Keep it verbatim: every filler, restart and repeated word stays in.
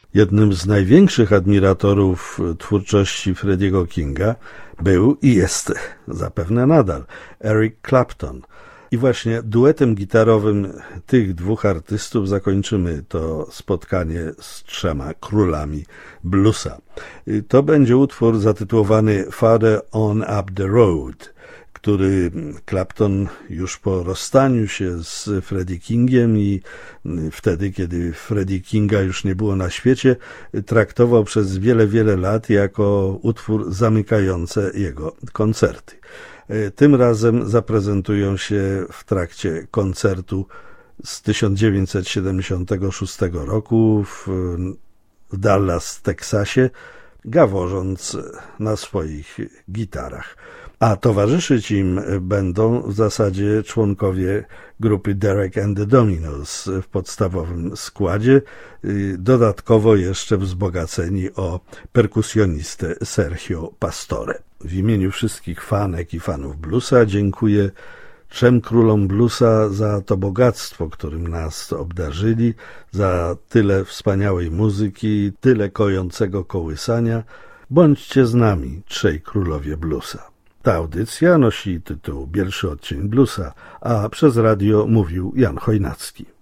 Jednym z największych admiratorów twórczości Freddie'ego Kinga był i jest zapewne nadal Eric Clapton. I właśnie duetem gitarowym tych dwóch artystów zakończymy to spotkanie z trzema królami bluesa. To będzie utwór zatytułowany Farther On Up The Road, który Clapton już po rozstaniu się z Freddie Kingiem i wtedy, kiedy Freddie Kinga już nie było na świecie, traktował przez wiele, wiele lat jako utwór zamykający jego koncerty. Tym razem zaprezentują się w trakcie koncertu z tysiąc dziewięćset siedemdziesiątego szóstego roku w, w Dallas, Teksasie, gaworząc na swoich gitarach. A towarzyszyć im będą w zasadzie członkowie grupy Derek and the Dominos w podstawowym składzie, dodatkowo jeszcze wzbogaceni o perkusjonistę Sergio Pastore. W imieniu wszystkich fanek i fanów bluesa dziękuję trzem królom bluesa za to bogactwo, którym nas obdarzyli, za tyle wspaniałej muzyki, tyle kojącego kołysania. Bądźcie z nami, trzej królowie bluesa. Ta audycja nosi tytuł Pierwszy odcień bluesa, a przez radio mówił Jan Chojnacki.